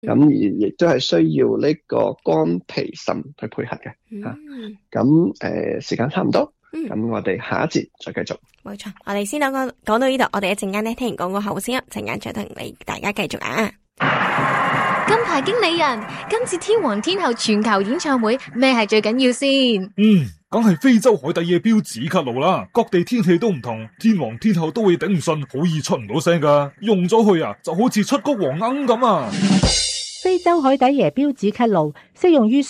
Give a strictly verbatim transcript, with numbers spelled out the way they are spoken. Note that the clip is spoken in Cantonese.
咁而亦都係需要呢個肝脾腎去配合嘅嚇。咁誒時間差唔多，咁我哋下一節再繼續。 冇錯，我哋先講講講到呢度，我哋一陣間咧聽完廣告後先啊，陣間再同你大家繼續啊。 金牌經理人，今次天王天后全球演唱會咩係最緊要先？ 嗯，梗係非洲海底野標止咳露啦。各地天氣都唔同，天王天后都會頂唔順，好易出唔到聲噶。用咗去啊，就好似出谷黃鶯咁啊。 非洲海底椰標止咳露適用於